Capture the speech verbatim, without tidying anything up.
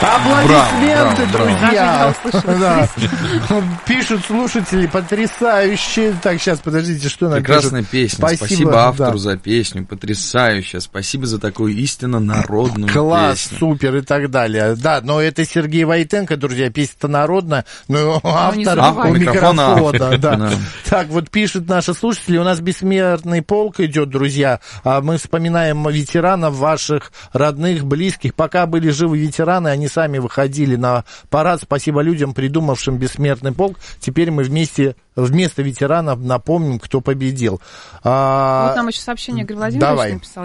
Аплодисменты, браво, друзья. браво. Да. Пишут слушатели, потрясающе. Так, сейчас, подождите, что нам Прекрасная пишут? песня. Спасибо, Спасибо автору да. за песню. Потрясающая. Спасибо за такую истинно народную Класс, песню. супер и так далее. Да, но это Сергей Войтенко, друзья, песня-то народная, но автор забывайте. у Микрофона микрофона. автор. Да. Да. Так, вот пишут наши слушатели, у нас бессмертный полк идет, друзья. А мы вспоминаем ветеранов ваших родных, близких. Пока были живы ветераны, они сами выходили на парад. Спасибо людям, придумавшим бессмертный полк. Теперь мы вместе, вместо ветеранов напомним, кто победил. А... Вот нам еще сообщение Игорь Владимирович Давай. написал.